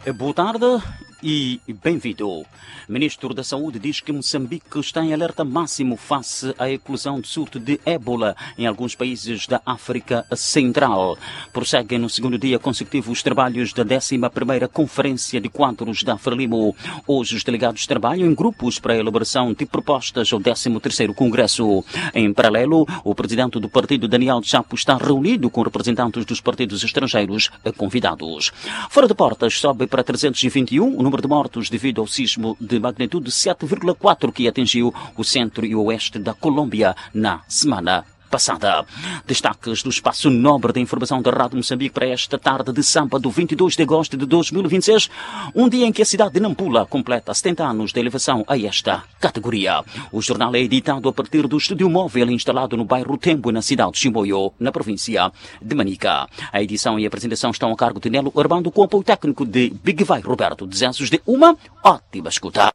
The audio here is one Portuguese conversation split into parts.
Boa tarde e bem-vindo. Ministro da Saúde diz que Moçambique está em alerta máximo face à eclosão de surto de ébola em alguns países da África Central. Prosseguem no segundo dia consecutivo os trabalhos da 11ª Conferência de Quadros da Frelimo. Hoje os delegados trabalham em grupos para a elaboração de propostas ao 13º Congresso. Em paralelo, o presidente do partido, Daniel Chapo, está reunido com representantes dos partidos estrangeiros convidados. Fora de portas, sobe para 321 o número de mortos devido ao sismo de magnitude 7,4 que atingiu o centro e o oeste da Colômbia na semana passada. Destaques do espaço nobre de informação da Rádio Moçambique para esta tarde de sábado, 22 de agosto de 2026, um dia em que a cidade de Nampula completa 70 anos de elevação a esta categoria. O jornal é editado a partir do estúdio móvel instalado no bairro Tembo, na cidade de Chimoio, na província de Manica. A edição e a apresentação estão a cargo de Nelo Urbano, com apoio técnico de Big Vai Roberto. Desejos de uma ótima escuta.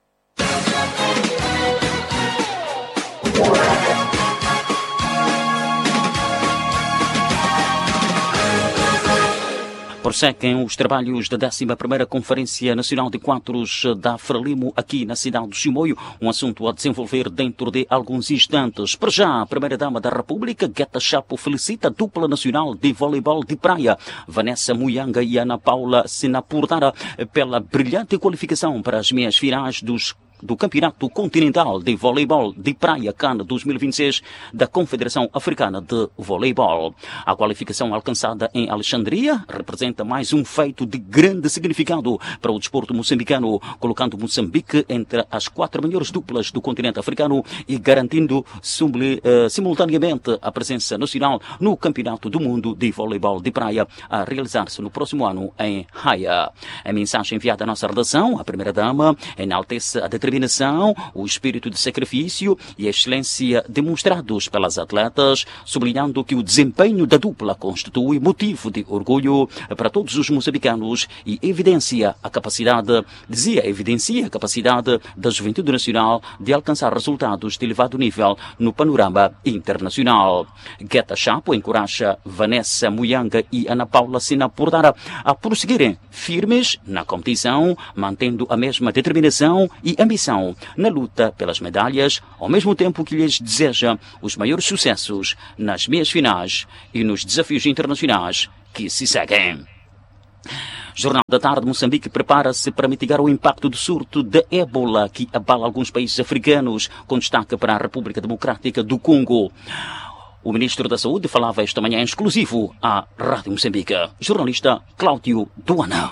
Prosseguem os trabalhos da 11ª Conferência Nacional de Quadros da Frelimo aqui na cidade de Chimoio, um assunto a desenvolver dentro de alguns instantes. Para já, a Primeira-Dama da República, Guetta Chapo, felicita a dupla nacional de voleibol de praia, Vanessa Muyanga e Ana Paula Sinapurdara, pela brilhante qualificação para as meias finais do Campeonato Continental de Voleibol de Praia CAN 2026 da Confederação Africana de Voleibol. A qualificação alcançada em Alexandria representa mais um feito de grande significado para o desporto moçambicano, colocando Moçambique entre as 4 melhores duplas do continente africano e garantindo simultaneamente a presença nacional no Campeonato do Mundo de Voleibol de Praia, a realizar-se no próximo ano em Haia. A mensagem enviada à nossa redação, a Primeira-Dama, enaltece a determinação, o espírito de sacrifício e a excelência demonstrados pelas atletas, sublinhando que o desempenho da dupla constitui motivo de orgulho para todos os moçambicanos e evidencia a capacidade da juventude nacional de alcançar resultados de elevado nível no panorama internacional. Guetta Chapo encoraja Vanessa Muyanga e Ana Paula Sinapurdara a prosseguirem firmes na competição, mantendo a mesma determinação e ambição na luta pelas medalhas, ao mesmo tempo que lhes deseja os maiores sucessos nas meias finais e nos desafios internacionais que se seguem. Jornal da Tarde, Moçambique prepara-se para mitigar o impacto do surto de ébola que abala alguns países africanos, com destaque para a República Democrática do Congo. O Ministro da Saúde falava esta manhã em exclusivo à Rádio Moçambique. Jornalista Cláudio Duana.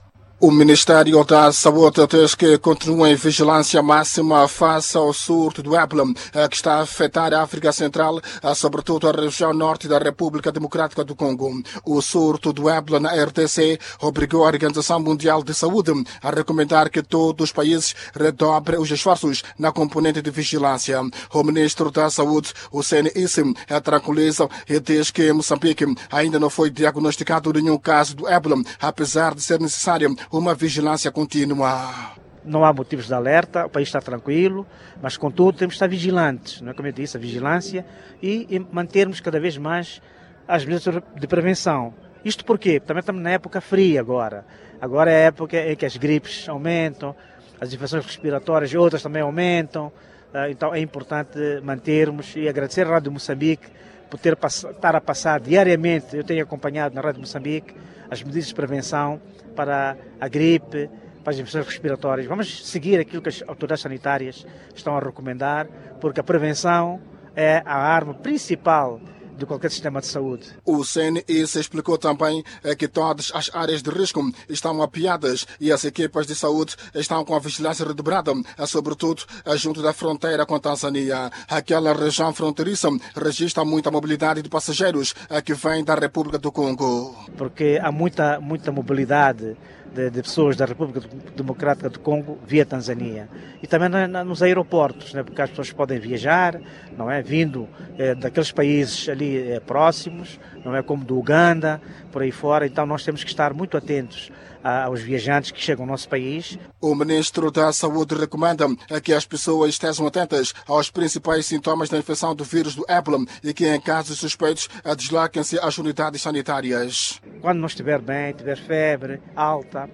O Ministério da Saúde diz que continua em vigilância máxima face ao surto do ébola que está a afetar a África Central, sobretudo a região norte da República Democrática do Congo. O surto do ébola na RDC obrigou a Organização Mundial de Saúde a recomendar que todos os países redobrem os esforços na componente de vigilância. O Ministro da Saúde, o CNIS, tranquiliza e diz que em Moçambique ainda não foi diagnosticado nenhum caso do ébola, apesar de ser necessário uma vigilância contínua. Não há motivos de alerta, o país está tranquilo, mas contudo temos que estar vigilantes, não é? Como eu disse, a vigilância e mantermos cada vez mais as medidas de prevenção. Isto porquê? Também estamos na época fria agora. Agora é a época em que as gripes aumentam, as infecções respiratórias e outras também aumentam, então é importante mantermos e agradecer à Rádio Moçambique por estar a passar diariamente, eu tenho acompanhado na Rádio Moçambique, as medidas de prevenção para a gripe, para as infecções respiratórias. Vamos seguir aquilo que as autoridades sanitárias estão a recomendar, porque a prevenção é a arma principal de qualquer sistema de saúde. O CNIS explicou também que todas as áreas de risco estão mapeadas e as equipas de saúde estão com a vigilância redobrada, sobretudo junto da fronteira com a Tanzânia. Aquela região fronteiriça registra muita mobilidade de passageiros que vêm da República do Congo. Porque há muita mobilidade de pessoas da República Democrática do Congo via Tanzânia. E também nos aeroportos, né, porque as pessoas podem viajar, não é, vindo daqueles países ali próximos, não é, como do Uganda, por aí fora. Então nós temos que estar muito atentos aos viajantes que chegam ao nosso país. O Ministro da Saúde recomenda que as pessoas estejam atentas aos principais sintomas da infecção do vírus do ébola e que, em casos suspeitos, desloquem-se às unidades sanitárias. Quando não estiver bem, tiver febre alta,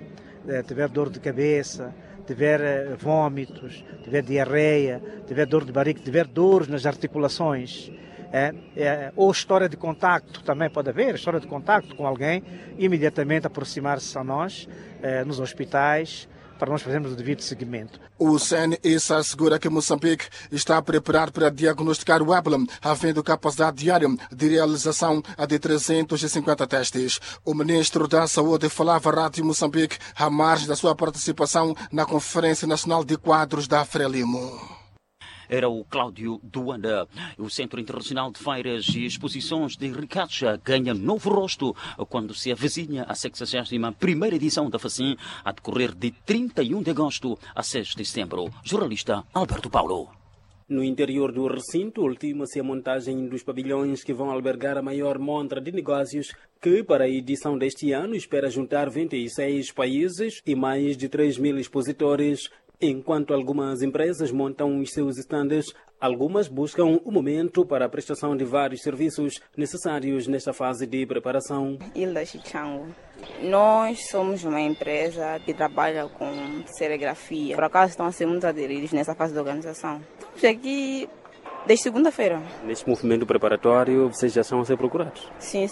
tiver dor de cabeça, tiver vômitos, tiver diarreia, tiver dor de barriga, tiver dores nas articulações, ou história de contacto, também pode haver história de contacto com alguém, imediatamente aproximar-se a nós, nos hospitais, para nós fazermos o devido seguimento. O CNIS assegura que Moçambique está preparado para diagnosticar o ébola, havendo capacidade diária de realização de 350 testes. O ministro da Saúde falava à Rádio Moçambique à margem da sua participação na Conferência Nacional de Quadros da Frelimo. Era o Cláudio Duanda. O Centro Internacional de Feiras e Exposições de Ricacha ganha novo rosto quando se avizinha a 61ª edição da FACIM, a decorrer de 31 de agosto a 6 de setembro. Jornalista Alberto Paulo. No interior do recinto, ultima-se a montagem dos pavilhões que vão albergar a maior montra de negócios, que para a edição deste ano espera juntar 26 países e mais de 3.000 expositores. Enquanto algumas empresas montam os seus estandes, algumas buscam o momento para a prestação de vários serviços necessários nesta fase de preparação. Hilda Chichango. Nós somos uma empresa que trabalha com serigrafia. Por acaso estão a ser muito aderidos nessa fase de organização. Estamos aqui desde segunda-feira. Neste movimento preparatório, vocês já são a ser procurados? Sim.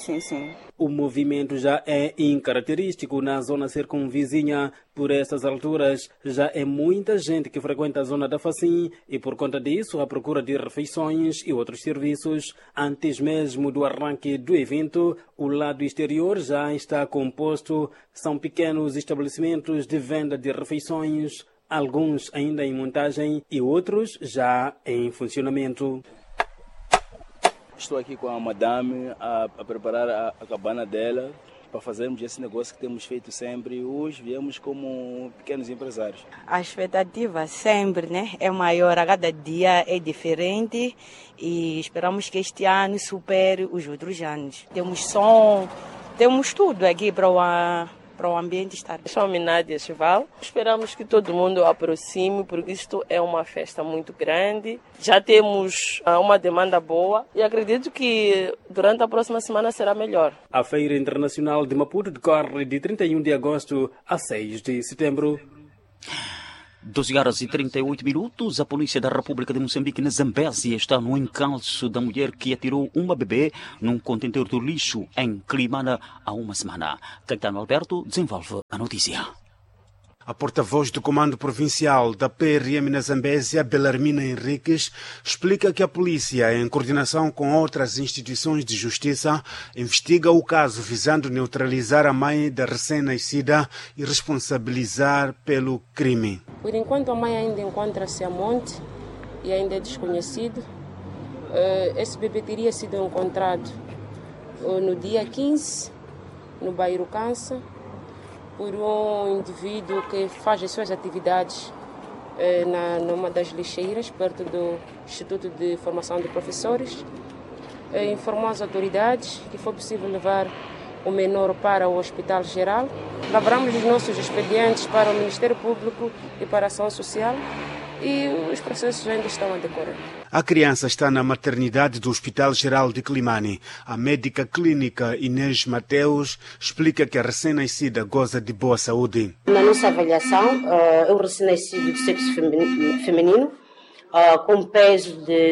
O movimento já é incaracterístico na zona circunvizinha. Por estas alturas, já é muita gente que frequenta a zona da FACIM e, por conta disso, a procura de refeições e outros serviços. Antes mesmo do arranque do evento, o lado exterior já está composto. São pequenos estabelecimentos de venda de refeições, alguns ainda em montagem e outros já em funcionamento. Estou aqui com a madame a preparar a cabana dela para fazermos esse negócio que temos feito sempre. Hoje viemos como pequenos empresários. A expectativa sempre, é maior, a cada dia é diferente e esperamos que este ano supere os outros anos. Temos som, temos tudo aqui para o ambiente estar. Chamo-me Nádia Chival. Esperamos que todo mundo aproxime, porque isto é uma festa muito grande. Já temos uma demanda boa e acredito que durante a próxima semana será melhor. A Feira Internacional de Maputo decorre de 31 de agosto a 6 de setembro. 12h38. A Polícia da República de Moçambique, na Zambésia, está no encalço da mulher que atirou uma bebê num contentor de lixo em Climana há uma semana. Caetano Alberto desenvolve a notícia. A porta-voz do Comando Provincial da PRM na Zambésia, Belarmina Henriques, explica que a polícia, em coordenação com outras instituições de justiça, investiga o caso visando neutralizar a mãe da recém-nascida e responsabilizar pelo crime. Por enquanto, a mãe ainda encontra-se a monte e ainda é desconhecido. Esse bebê teria sido encontrado no dia 15, no bairro Cansa, por um indivíduo que faz as suas atividades numa das lixeiras, perto do Instituto de Formação de Professores. Informou as autoridades que foi possível levar o menor para o Hospital Geral. Lavramos os nossos expedientes para o Ministério Público e para a Ação Social e os processos ainda estão a decorrer. A criança está na maternidade do Hospital Geral de Climane. A médica clínica Inês Mateus explica que a recém-nascida goza de boa saúde. Na nossa avaliação, é um recém-nascido de sexo feminino, com peso de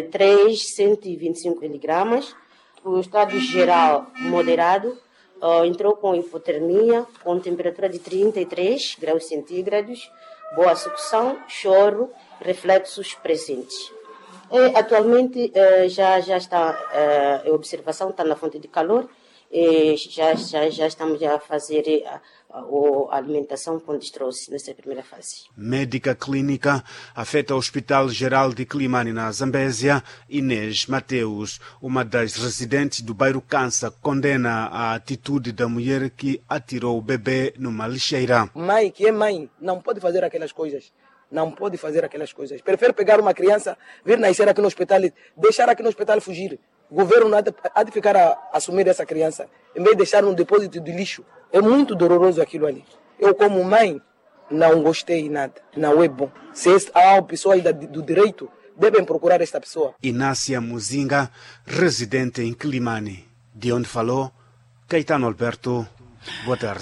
325 miligramas, o estado geral moderado, entrou com hipotermia, com temperatura de 33 graus centígrados, boa sucção, choro, reflexos presentes. Atualmente já está em observação, está na fonte de calor, e já estamos a fazer a alimentação com destroço nessa primeira fase. Médica clínica afeta o Hospital Geral de Climane na Zambésia, Inês Mateus, uma das residentes do bairro Cansa, condena a atitude da mulher que atirou o bebê numa lixeira. Mãe que é mãe não pode fazer aquelas coisas. Não pode fazer aquelas coisas. Prefere pegar uma criança, vir nascer aqui no hospital e deixar aqui no hospital fugir. O governo há de ficar a assumir essa criança, em vez de deixar num depósito de lixo. É muito doloroso aquilo ali. Eu, como mãe, não gostei nada. Não é bom. Se há pessoas do direito, devem procurar esta pessoa. Inácia Muzinga, residente em Climane, de onde falou Caetano Alberto. Boa tarde.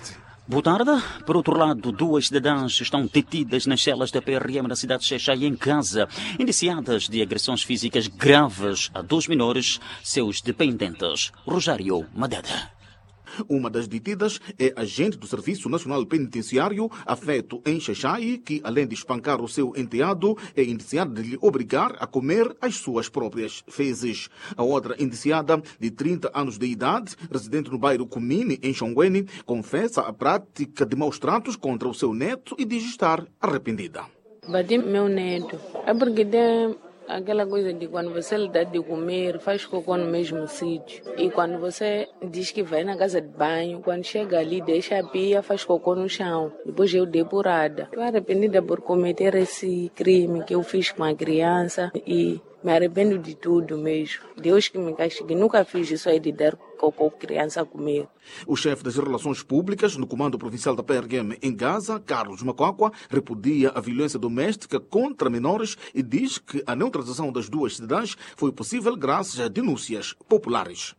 Boa tarde. Por outro lado, 2 cidadãs estão detidas nas celas da PRM na cidade de Xai-Xai, em Gaza, indiciadas de agressões físicas graves a 2 menores, seus dependentes. Rogério Madeda. Uma das detidas é agente do Serviço Nacional Penitenciário, afeto em Xai-Xai, que, além de espancar o seu enteado, é indiciada de lhe obrigar a comer as suas próprias fezes. A outra indiciada, de 30 anos de idade, residente no bairro Cumini, em Xongweni, confessa a prática de maus tratos contra o seu neto e diz estar arrependida. Bati meu neto. É porque tem aquela coisa de quando você lhe dá de comer, faz cocô no mesmo sítio. E quando você diz que vai na casa de banho, quando chega ali, deixa a pia, faz cocô no chão. Depois eu depurada. Estou arrependida por cometer esse crime que eu fiz com a criança e me arrependo de tudo mesmo. Deus que me castigue. Nunca fiz isso aí de dar cocô criança a comer. O chefe das Relações Públicas no Comando Provincial da PRM em Gaza, Carlos Macuacua, repudia a violência doméstica contra menores e diz que a neutralização das 2 cidadãs foi possível graças a denúncias populares.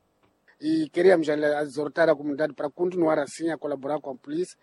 E queríamos exortar a comunidade para continuar assim a colaborar com a polícia,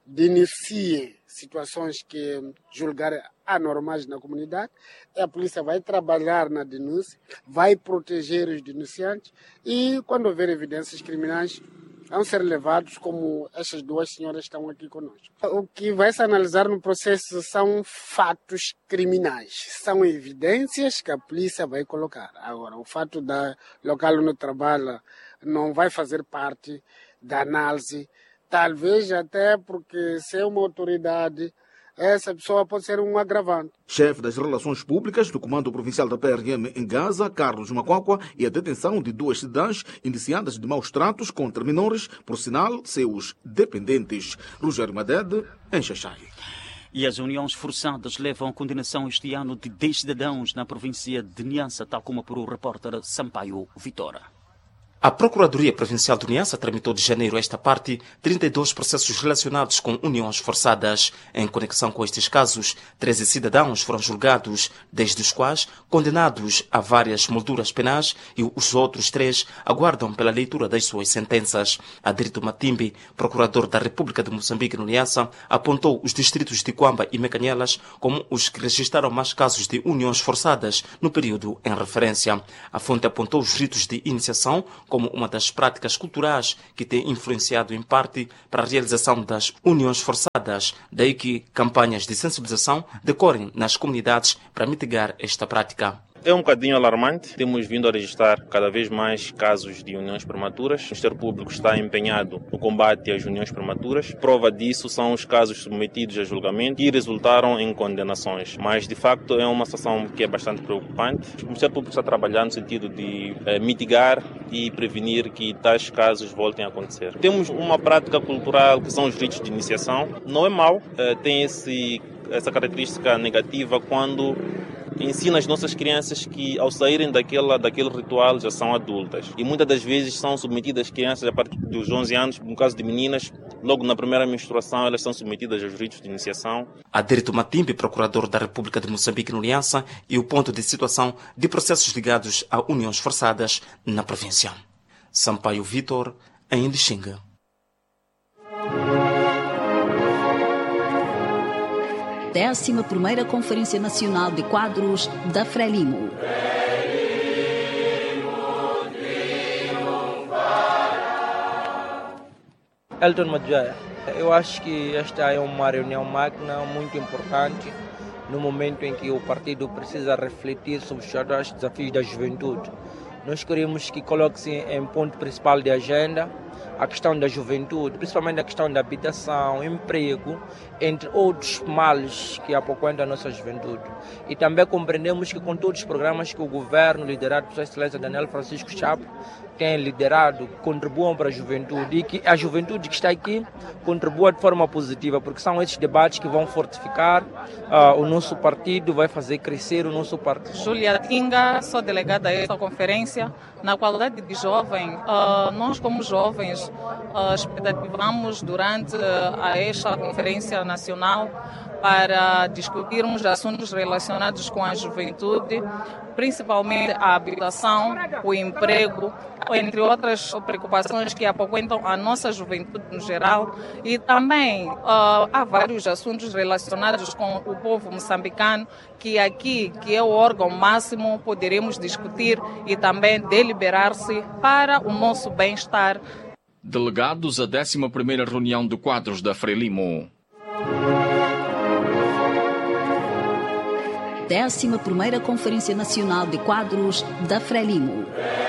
denuncie situações que julgar anormais na comunidade. A polícia vai trabalhar na denúncia, vai proteger os denunciantes e, quando houver evidências criminais, vão ser levados como estas 2 senhoras estão aqui conosco. O que vai se analisar no processo são fatos criminais, são evidências que a polícia vai colocar. Agora, o fato do local onde trabalha não vai fazer parte da análise. Talvez até porque se é uma autoridade, essa pessoa pode ser um agravante. Chefe das Relações Públicas do Comando Provincial da PRM em Gaza, Carlos Macuacua, e a detenção de 2 cidadãs indiciadas de maus tratos contra menores, por sinal, seus dependentes. Rogério Madede, em Xai-Xai. E as uniões forçadas levam à condenação este ano de 10 cidadãos na província de Niassa, tal como por o repórter Sampaio Vitora. A Procuradoria Provincial de Niassa tramitou de janeiro a esta parte 32 processos relacionados com uniões forçadas. Em conexão com estes casos, 13 cidadãos foram julgados, 10 dos quais condenados a várias molduras penais e os outros 3 aguardam pela leitura das suas sentenças. Adrito Matimbi, procurador da República de Moçambique no Niassa, apontou os distritos de Cuamba e Mecanielas como os que registraram mais casos de uniões forçadas no período em referência. A fonte apontou os ritos de iniciação como uma das práticas culturais que tem influenciado em parte para a realização das uniões forçadas, daí que campanhas de sensibilização decorrem nas comunidades para mitigar esta prática. É um bocadinho alarmante. Temos vindo a registrar cada vez mais casos de uniões prematuras. O Ministério Público está empenhado no combate às uniões prematuras. Prova disso são os casos submetidos a julgamento e resultaram em condenações. Mas, de facto, é uma situação que é bastante preocupante. O Ministério Público está trabalhando no sentido de mitigar e prevenir que tais casos voltem a acontecer. Temos uma prática cultural que são os ritos de iniciação. Não é mau, tem essa característica negativa quando ensina as nossas crianças que ao saírem daquele ritual já são adultas. E muitas das vezes são submetidas crianças a partir dos 11 anos, no caso de meninas, logo na primeira menstruação elas são submetidas aos ritos de iniciação. Adrito Matimbi, procurador da República de Moçambique no Niassa, e o ponto de situação de processos ligados a uniões forçadas na província. Sampaio Vitor, em Lixinga. A 11ª Conferência Nacional de Quadros da Frelimo. Elton Madjaya, eu acho que esta é uma reunião magna muito importante no momento em que o partido precisa refletir sobre os desafios da juventude. Nós queremos que coloque-se em ponto principal de agenda a questão da juventude, principalmente a questão da habitação, emprego, entre outros males que apoquentam a nossa juventude. E também compreendemos que com todos os programas que o governo, liderado por Sua Excelência Daniel Francisco Chapo, tem liderado, contribuam para a juventude e que a juventude que está aqui contribua de forma positiva, porque são esses debates que vão fortificar o nosso partido, vai fazer crescer o nosso partido. Júlia Tinga, sou delegada a esta conferência. Na qualidade de jovem, nós como jovens nós expectativamos durante esta Conferência Nacional para discutirmos assuntos relacionados com a juventude, principalmente a habitação, o emprego, entre outras preocupações que apoquentam a nossa juventude no geral. E também há vários assuntos relacionados com o povo moçambicano que aqui, que é o órgão máximo, poderemos discutir e também deliberar-se para o nosso bem-estar. Delegados à 11ª reunião de quadros da Frelimo. 11ª Conferência Nacional de Quadros da Frelimo.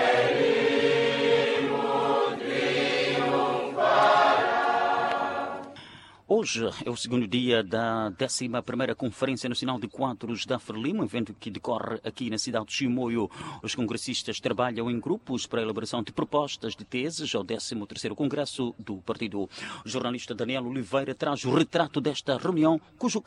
Hoje é o segundo dia da 11ª Conferência Nacional de Quadros da Frelimo, evento que decorre aqui na cidade de Chimoio. Os congressistas trabalham em grupos para a elaboração de propostas de teses ao 13º Congresso do Partido. O jornalista Daniel Oliveira traz o retrato desta reunião, cujo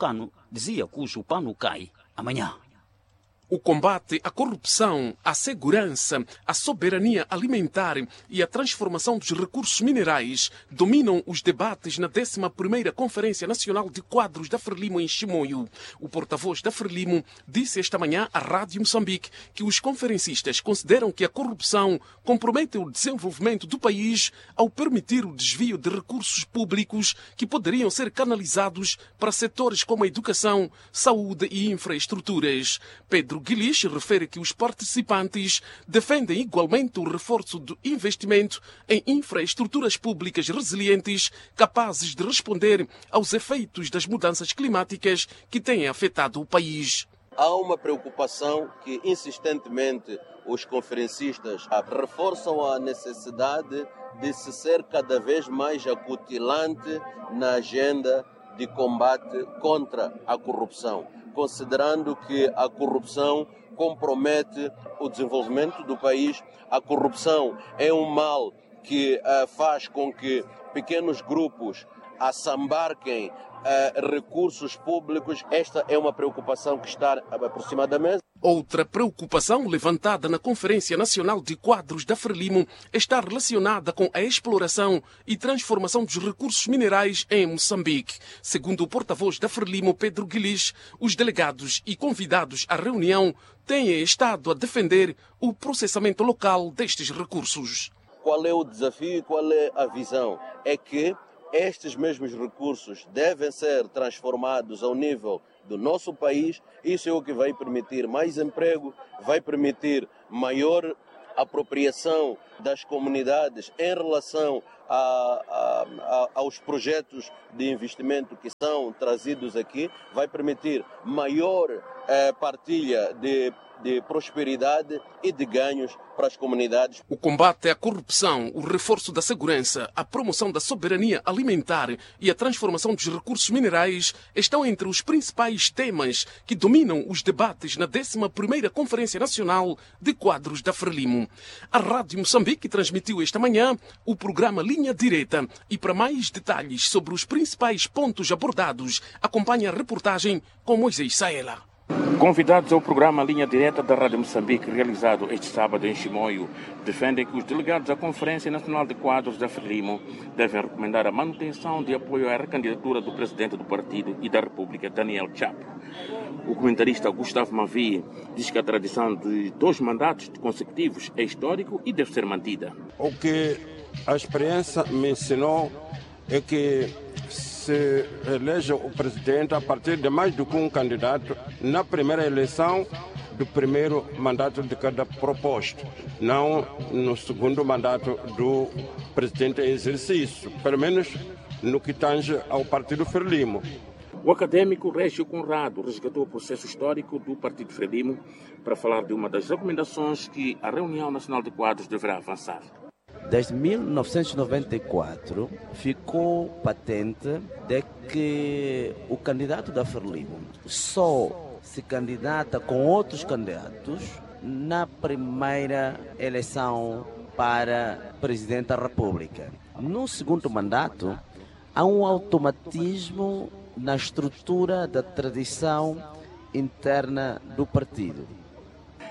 pano cai amanhã. O combate à corrupção, à segurança, à soberania alimentar e à transformação dos recursos minerais dominam os debates na 11ª Conferência Nacional de Quadros da Frelimo em Chimoio. O porta-voz da Frelimo disse esta manhã à Rádio Moçambique que os conferencistas consideram que a corrupção compromete o desenvolvimento do país ao permitir o desvio de recursos públicos que poderiam ser canalizados para setores como a educação, saúde e infraestruturas. Pedro Guilis refere que os participantes defendem igualmente o reforço do investimento em infraestruturas públicas resilientes capazes de responder aos efeitos das mudanças climáticas que têm afetado o país. Há uma preocupação que insistentemente os conferencistas reforçam a necessidade de se ser cada vez mais acutilante na agenda de combate contra a corrupção, considerando que a corrupção compromete o desenvolvimento do país. A corrupção é um mal que faz com que pequenos grupos assambarquem recursos públicos. Esta é uma preocupação que está aproximadamente. Outra preocupação levantada na Conferência Nacional de Quadros da Frelimo está relacionada com a exploração e transformação dos recursos minerais em Moçambique. Segundo o porta-voz da Frelimo, Pedro Guilis, os delegados e convidados à reunião têm estado a defender o processamento local destes recursos. Qual é o desafio e qual é a visão? É que estes mesmos recursos devem ser transformados ao nível do nosso país. Isso é o que vai permitir mais emprego, vai permitir maior apropriação das comunidades em relação aos projetos de investimento que são trazidos aqui, vai permitir maior partilha de prosperidade e de ganhos para as comunidades. O combate à corrupção, o reforço da segurança, a promoção da soberania alimentar e a transformação dos recursos minerais estão entre os principais temas que dominam os debates na 11ª Conferência Nacional de Quadros da Frelimo. A Rádio Moçambique transmitiu esta manhã o programa Linha Direta e para mais detalhes sobre os principais pontos abordados, acompanhe a reportagem com Moisés Saela. Convidados ao programa Linha Direta da Rádio Moçambique, realizado este sábado em Chimoio, defendem que os delegados à Conferência Nacional de Quadros da Frelimo devem recomendar a manutenção de apoio à recandidatura do presidente do partido e da República, Daniel Chapo. O comentarista Gustavo Mavi diz que a tradição de 2 mandatos consecutivos é histórico e deve ser mantida. O que a experiência me ensinou é que se elege o presidente a partir de mais do que um candidato na primeira eleição do primeiro mandato de cada proposto, não no segundo mandato do presidente em exercício, pelo menos no que tange ao Partido Frelimo. O acadêmico Régio Conrado resgatou o processo histórico do Partido Frelimo para falar de uma das recomendações que a Reunião Nacional de Quadros deverá avançar. Desde 1994 ficou patente de que o candidato da Frelimo só se candidata com outros candidatos na primeira eleição para presidente da República. No segundo mandato, há um automatismo na estrutura da tradição interna do partido.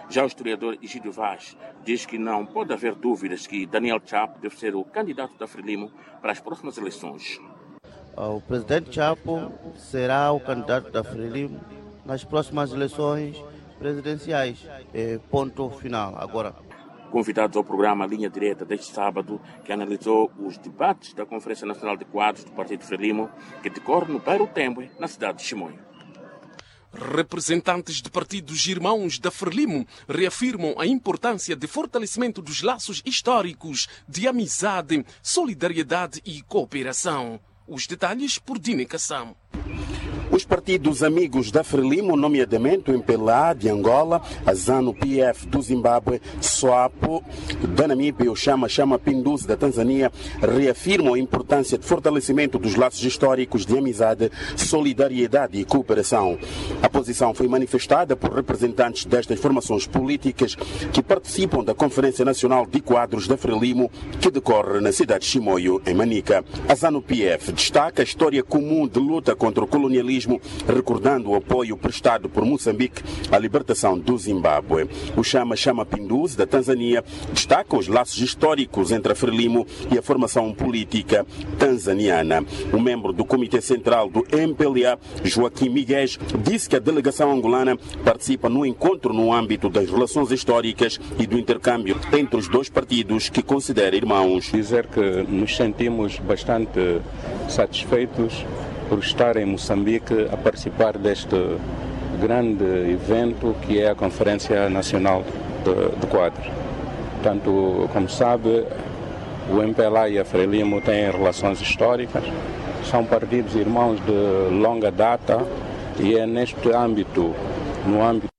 Já o historiador Egídio Vaz diz que não pode haver dúvidas que Daniel Chapo deve ser o candidato da Frelimo para as próximas eleições. O presidente Chapo será o candidato da Frelimo nas próximas eleições presidenciais. Ponto final. Agora. Convidados ao programa Linha Direta deste sábado, que analisou os debates da Conferência Nacional de Quadros do Partido Frelimo, que decorre no Bairro Tembue, na cidade de Chimoio. Representantes de partidos irmãos da Frelimo reafirmam a importância de fortalecimento dos laços históricos de amizade, solidariedade e cooperação. Os detalhes por Dine Kassam. Os partidos amigos da Frelimo, nomeadamente o MPLA de Angola, a ZANU-PF do Zimbábue, SWAPO da Namíbia e o Chama Pinduzi da Tanzânia, reafirmam a importância de fortalecimento dos laços históricos de amizade, solidariedade e cooperação. A posição foi manifestada por representantes destas formações políticas que participam da Conferência Nacional de Quadros da Frelimo, que decorre na cidade de Chimoio, em Manica. A ZANU-PF destaca a história comum de luta contra o colonialismo, recordando o apoio prestado por Moçambique à libertação do Zimbábue. O Chama Pinduzi da Tanzânia destaca os laços históricos entre a Frelimo e a formação política tanzaniana. O membro do Comitê Central do MPLA, Joaquim Miguel, disse que a delegação angolana participa no encontro no âmbito das relações históricas e do intercâmbio entre os dois partidos que considera irmãos. Dizer que nos sentimos bastante satisfeitos por estar em Moçambique a participar deste grande evento que é a Conferência Nacional de Quadros. Portanto, como sabe, o MPLA e a Frelimo têm relações históricas, são partidos irmãos de longa data e é neste âmbito, no âmbito